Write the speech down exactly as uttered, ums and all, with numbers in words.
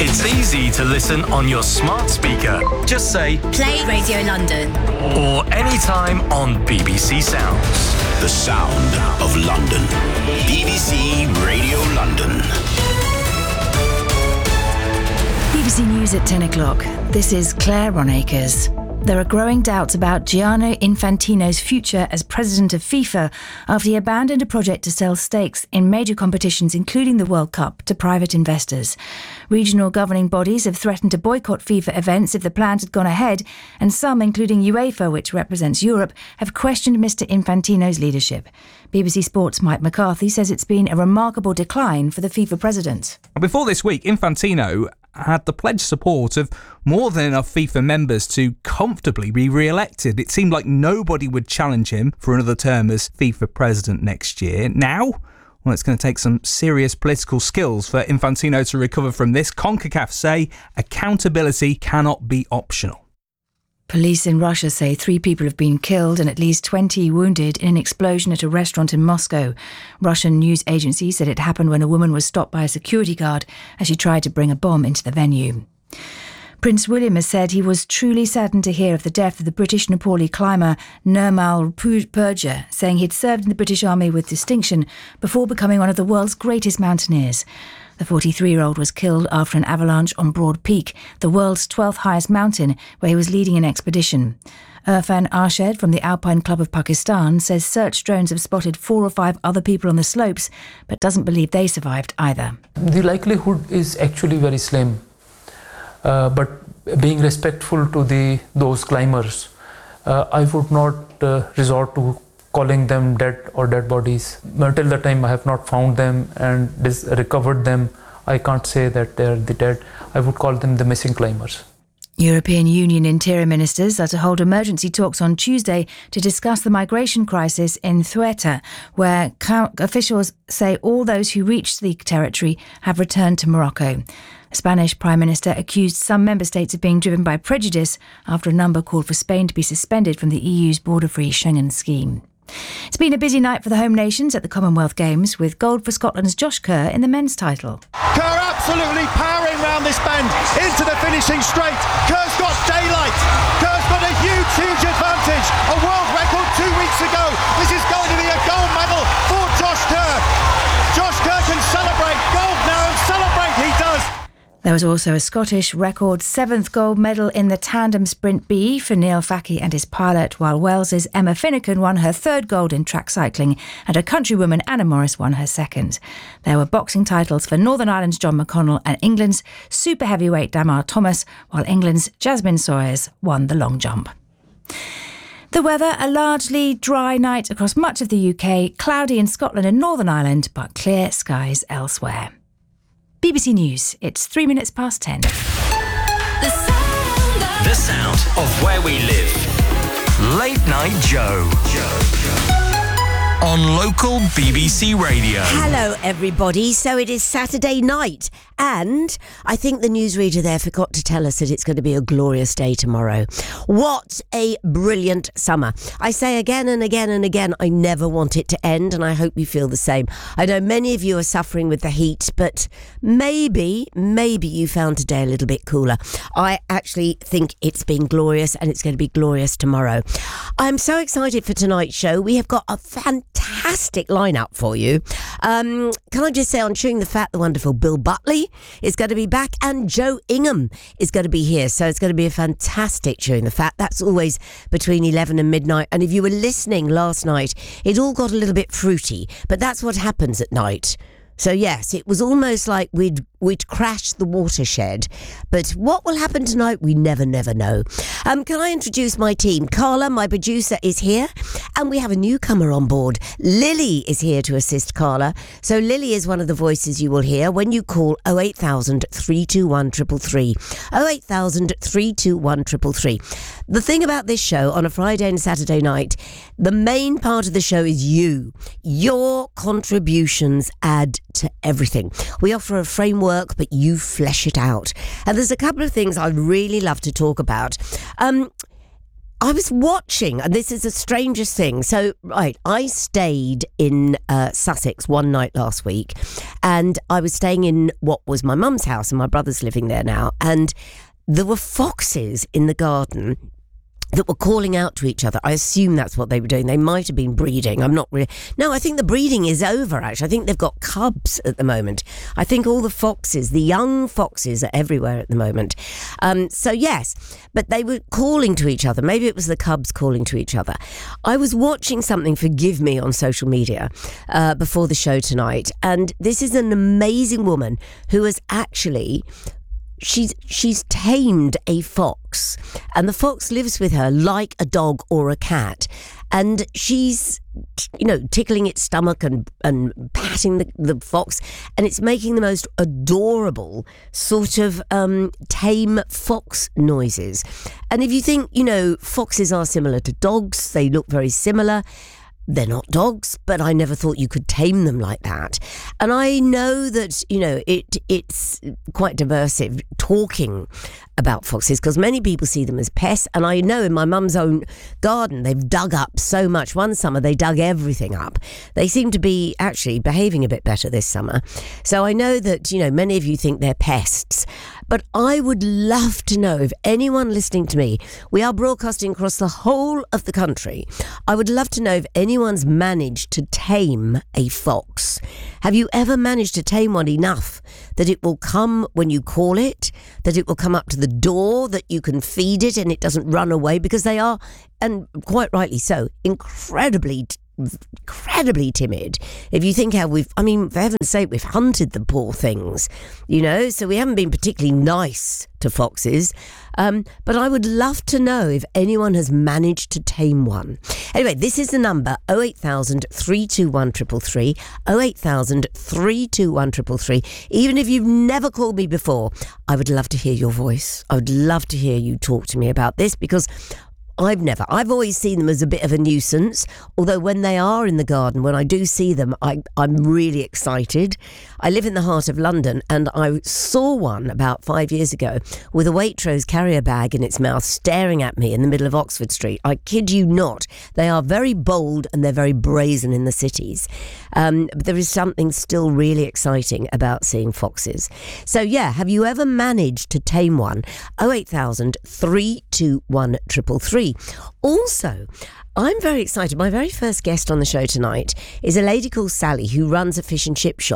It's easy to listen on your smart speaker. Just say, Play Radio London. Or anytime on B B C Sounds. The sound of London. B B C Radio London. B B C News at ten o'clock. This is Claire Ronacres. There are growing doubts about Gianni Infantino's future as president of FIFA after he abandoned a project to sell stakes in major competitions, including the World Cup, to private investors. Regional governing bodies have threatened to boycott FIFA events if the plans had gone ahead, and some, including UEFA, which represents Europe, have questioned Mr Infantino's leadership. B B C Sport's Mike McCarthy says it's been a remarkable decline for the FIFA president. Before this week, Infantino had the pledged support of more than enough FIFA members to comfortably be re-elected. It seemed like nobody would challenge him for another term as FIFA president next year. Now, well, it's going to take some serious political skills for Infantino to recover from this. CONCACAF say accountability cannot be optional. Police in Russia say three people have been killed and at least twenty wounded in an explosion at a restaurant in Moscow. Russian news agencies said it happened when a woman was stopped by a security guard as she tried to bring a bomb into the venue. Prince William has said he was truly saddened to hear of the death of the British Nepali climber Nirmal Purja, saying he'd served in the British Army with distinction before becoming one of the world's greatest mountaineers. The forty-three-year-old was killed after an avalanche on Broad Peak, the world's twelfth highest mountain, where he was leading an expedition. Irfan Arshed from the Alpine Club of Pakistan says search drones have spotted four or five other people on the slopes, but doesn't believe they survived either. The likelihood is actually very slim, uh, but being respectful to the those climbers, uh, I would not uh, resort to calling them dead or dead bodies. Until the time I have not found them and dis- recovered them, I can't say that they're the dead. I would call them the missing climbers. European Union interior ministers are to hold emergency talks on Tuesday to discuss the migration crisis in Ceuta, where officials say all those who reached the territory have returned to Morocco. The Spanish Prime Minister accused some member states of being driven by prejudice after a number called for Spain to be suspended from the E U's border-free Schengen scheme. It's been a busy night for the home nations at the Commonwealth Games, with gold for Scotland's Josh Kerr in the men's title. Kerr absolutely powering round this bend into the finishing straight. Kerr's got daylight. Kerr's got a huge, huge advantage. A world record two weeks ago. This is going to be a gold medal for Josh Kerr. Josh Kerr can celebrate gold now, and celebrate he does. There was also a Scottish record seventh gold medal in the tandem sprint B for Neil Fackie and his pilot, while Wales's Emma Finnegan won her third gold in track cycling and her countrywoman Anna Morris won her second. There were boxing titles for Northern Ireland's John McConnell and England's super heavyweight Damar Thomas, while England's Jasmine Sawyers won the long jump. The weather, a largely dry night across much of the U K, cloudy in Scotland and Northern Ireland, but clear skies elsewhere. B B C News, it's three minutes past ten. The sound of, the sound of where we live. Late Night Joe. On local B B C Radio. Hello, everybody. So it is Saturday night, and I think the newsreader there forgot to tell us that it's going to be a glorious day tomorrow. What a brilliant summer. I say again and again and again, I never want it to end, and I hope you feel the same. I know many of you are suffering with the heat, but maybe, maybe you found today a little bit cooler. I actually think it's been glorious, and it's going to be glorious tomorrow. I'm so excited for tonight's show. We have got a fantastic Fantastic lineup for you. Um, can I just say, on Chewing the Fat, the wonderful Bill Butley is going to be back, and Joe Ingham is going to be here. So it's going to be a fantastic Chewing the Fat. That's always between eleven and midnight. And if you were listening last night, it all got a little bit fruity, but that's what happens at night. So yes, it was almost like we'd we'd crashed the watershed. But what will happen tonight, we never, never know. Um, can I introduce my team? Carla, my producer, is here. And we have a newcomer on board. Lily is here to assist Carla. So Lily is one of the voices you will hear when you call oh eight thousand, three two one, three three three. oh eight thousand, three two one, three three three. The thing about this show on a Friday and Saturday night, the main part of the show is you. Your contributions add to everything. We offer a framework, but you flesh it out. And there's a couple of things I'd really love to talk about. Um, I was watching, and this is the strangest thing. So, right, I stayed in uh, Sussex one night last week, and I was staying in what was my mum's house, and my brother's living there now, and there were foxes in the garden that were calling out to each other. I assume that's what they were doing. They might have been breeding. I'm not really... No, I think the breeding is over, actually. I think they've got cubs at the moment. I think all the foxes, the young foxes are everywhere at the moment. Um, so, yes, but they were calling to each other. Maybe it was the cubs calling to each other. I was watching something, forgive me, on social media uh, before the show tonight, and this is an amazing woman who has actually... She's she's tamed a fox, and the fox lives with her like a dog or a cat, and she's, you know, tickling its stomach and and patting the, the fox, and it's making the most adorable sort of um, tame fox noises. And if you think, you know, foxes are similar to dogs, they look very similar. They're not dogs, but I never thought you could tame them like that. And I know that, you know, it it's quite diversive talking about foxes, because many people see them as pests. And I know in my mum's own garden, they've dug up so much. One summer, they dug everything up. They seem to be actually behaving a bit better this summer. So I know that, you know, many of you think they're pests. But I would love to know if anyone listening to me, we are broadcasting across the whole of the country. I would love to know if anyone's managed to tame a fox. Have you ever managed to tame one enough that it will come when you call it, that it will come up to the door, that you can feed it and it doesn't run away? Because they are, and quite rightly so, incredibly incredibly timid. If you think how we've, I mean, for heaven's sake, we've hunted the poor things, you know, so we haven't been particularly nice to foxes. Um, but I would love to know if anyone has managed to tame one. Anyway, this is the number, oh eight thousand, three two one, three three three, oh eight thousand, three two one, three three three. Even if you've never called me before, I would love to hear your voice. I would love to hear you talk to me about this, because I've never. I've always seen them as a bit of a nuisance, although when they are in the garden, when I do see them, I, I'm really excited. I live in the heart of London, and I saw one about five years ago with a Waitrose carrier bag in its mouth staring at me in the middle of Oxford Street. I kid you not. They are very bold and they're very brazen in the cities. Um, but there is something still really exciting about seeing foxes. So yeah, have you ever managed to tame one? oh eight thousand, three two one, three three three. Also, I'm very excited. My very first guest on the show tonight is a lady called Sally, who runs a fish and chip shop